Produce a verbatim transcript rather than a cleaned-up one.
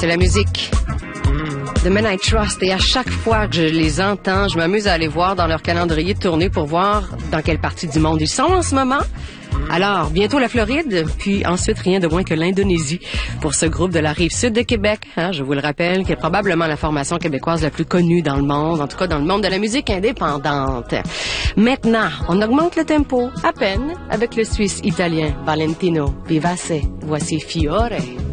C'est la musique de Men I Trust. Et à chaque fois que je les entends, je m'amuse à aller voir dans leur calendrier de tournée pour voir dans quelle partie du monde ils sont en ce moment. Alors, bientôt la Floride, puis ensuite rien de moins que l'Indonésie pour ce groupe de la rive sud de Québec. Hein, je vous le rappelle, qui est probablement la formation québécoise la plus connue dans le monde, en tout cas dans le monde de la musique indépendante. Maintenant, on augmente le tempo, à peine, avec le Suisse italien Valentino Vivace. Voici Fiore.